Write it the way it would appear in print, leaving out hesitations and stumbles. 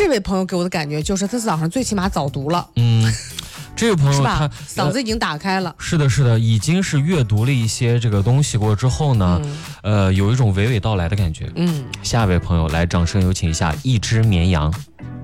这位朋友给我的感觉就是他早上最起码早读了。 这位朋友他嗓子已经打开了。 是的，是的，已经是阅读了一些这个东西过之后呢，有一种娓娓道来的感觉。下一位朋友来，掌声有请一下一只绵羊。